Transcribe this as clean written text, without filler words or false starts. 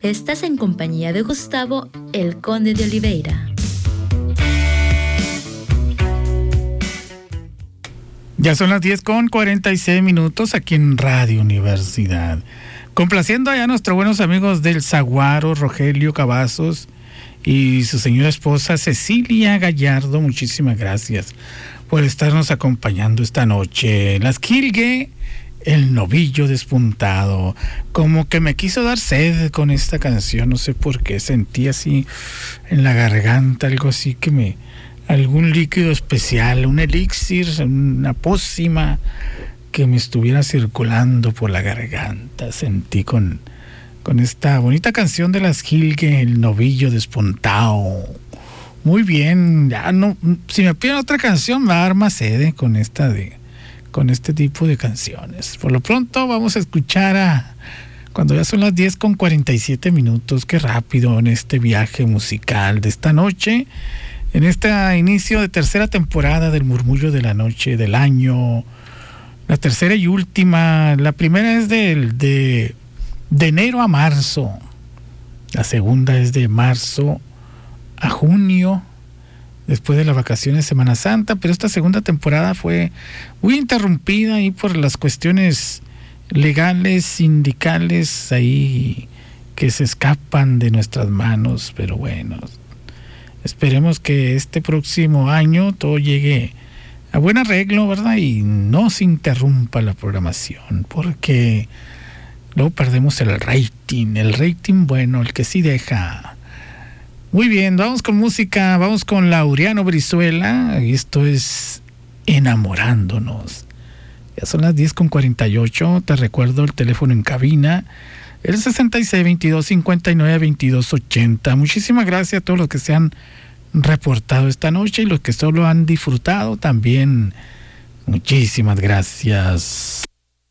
Estás en compañía de Gustavo, el Conde de Oliveira. Ya son las 10:46 aquí en Radio Universidad. Complaciendo allá a nuestros buenos amigos del Zaguaro, Rogelio Cavazos y su señora esposa Cecilia Gallardo. Muchísimas gracias por estarnos acompañando esta noche. Las Quilgue, el novillo despuntado. Como que me quiso dar sed con esta canción, no sé por qué. Sentí así en la garganta, algo así que algún líquido especial, un elixir, una pócima que me estuviera circulando por la garganta. Sentí con esta bonita canción de las Quilgue, el novillo despuntado. Muy bien, ya no, si me piden otra canción me va a dar más sed con este tipo de canciones. Por lo pronto vamos a escuchar cuando ya son las 10:47, qué rápido en este viaje musical de esta noche, en este inicio de tercera temporada del Murmullo de la Noche del año, la tercera y última. La primera es de enero a marzo, la segunda es de marzo a junio, después de las vacaciones de Semana Santa, pero esta segunda temporada fue muy interrumpida ahí por las cuestiones legales, sindicales, ahí que se escapan de nuestras manos, pero bueno, esperemos que este próximo año todo llegue a buen arreglo, ¿verdad? Y no se interrumpa la programación, porque luego perdemos el rating bueno, el que sí deja. Muy bien, vamos con música, vamos con Laureano Brizuela, y esto es Enamorándonos. Ya son las 10:48, te recuerdo el teléfono en cabina, el 6622-592280. Muchísimas gracias a todos los que se han reportado esta noche y los que solo han disfrutado también. Muchísimas gracias.